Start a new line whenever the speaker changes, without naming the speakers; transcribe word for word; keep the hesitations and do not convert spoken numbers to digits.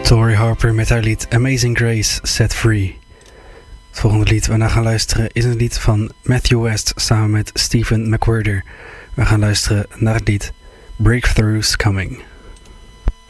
Tori Harper met haar lied Amazing Grace Set Free. Het volgende lied waar we naar gaan luisteren is een lied van Matthew West samen met Stephen McWhirter. We gaan luisteren naar het lied Breakthroughs Coming.